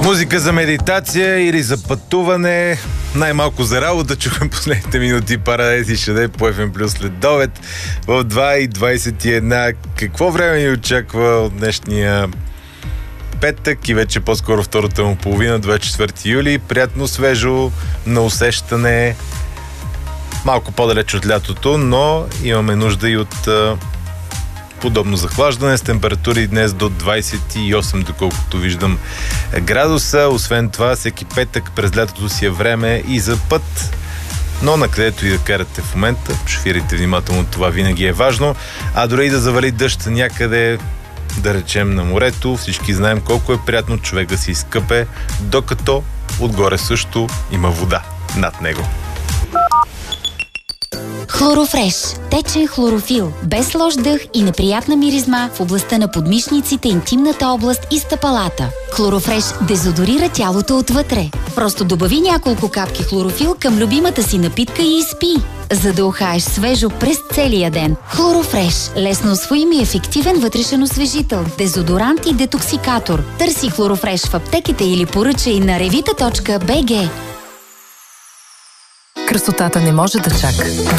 Музика за медитация или за пътуване, най-малко за работа, чухме последните минути Парадайз и Шаде по FM Плюс след обед в 2:21. Какво време ни очаква от днешния петък и вече по-скоро втората му половина, 24 юли. Приятно свежо на усещане, малко по-далеч от лятото, но имаме нужда и от подобно захлаждане с температури днес до 28, доколкото виждам градуса. Освен това, всеки петък през лятото си е време и за път, но на където и да карате в момента, шофирайте внимателно, това винаги е важно. А дори и да завали дъжд някъде, да речем на морето, всички знаем колко е приятно човек да се изкъпе, докато отгоре също има вода над него. Хлорофреш. Течен хлорофил. Без лош дъх и неприятна миризма в областта на подмишниците, интимната област и стъпалата. Хлорофреш дезодорира тялото отвътре. Просто добави няколко капки хлорофил към любимата си напитка и изпи, за да ухаеш свежо през целия ден. Хлорофреш. Лесно усвоим и ефективен вътрешен освежител, дезодорант и детоксикатор. Търси Хлорофреш в аптеките или поръчай на revita.bg. Красотата не може да чака.